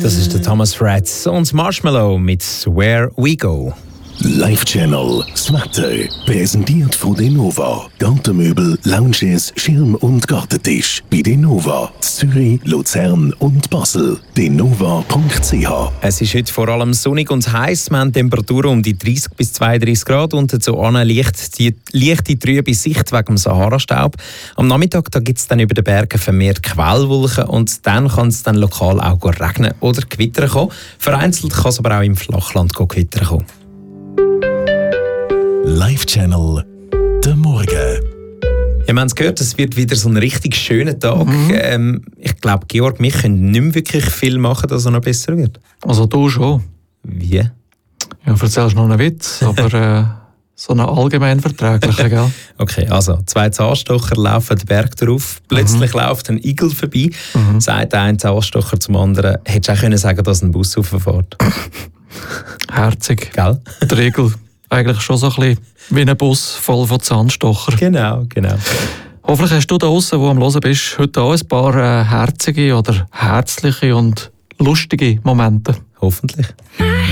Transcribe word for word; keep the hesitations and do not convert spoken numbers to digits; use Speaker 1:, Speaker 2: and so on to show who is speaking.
Speaker 1: Das ist der Thomas Rhett und Marshmallow mit Where We Go.
Speaker 2: Live Channel, das Wetter, präsentiert von Denova. Gartenmöbel, Lounges, Schirm- und Gartentisch. Bei Denova, Zürich, Luzern und Basel. denova punkt c h.
Speaker 1: Es ist heute vor allem sonnig und heiß. Wir haben Temperaturen um die dreißig bis zweiunddreißig Grad und dazu liegt die leichte trübe Sicht wegen dem Sahara-Staub. Am Nachmittag gibt es dann über den Bergen vermehrt Quellwolken und dann kann es dann lokal auch regnen oder gewittern kommen. Vereinzelt kann es aber auch im Flachland gewittern kommen.
Speaker 2: Live Channel, der Morgen.
Speaker 1: Ja, wir haben es gehört, es wird wieder so ein richtig schöner Tag. Mhm. Ähm, ich glaube, Georg, wir können nicht mehr wirklich viel machen, dass er noch besser wird.
Speaker 3: Also du schon.
Speaker 1: Wie?
Speaker 3: Ja, erzählst noch einen Witz, aber äh, so einen allgemein verträglichen, gell?
Speaker 1: Okay, also zwei Zahnstocher laufen den Berg drauf, plötzlich mhm. läuft ein Igel vorbei, mhm. sagt der eine Zahnstocher zum anderen, hättest du auch können sagen, dass ein Bus rauffährt.
Speaker 3: Herzig.
Speaker 1: Gell?
Speaker 3: Der Igel. Eigentlich schon so ein bisschen wie ein Bus voll von Zahnstocher.
Speaker 1: Genau, genau.
Speaker 3: Hoffentlich hast du da draussen, wo am Hören bist, heute auch ein paar äh, herzige oder herzliche und lustige Momente.
Speaker 1: Hoffentlich.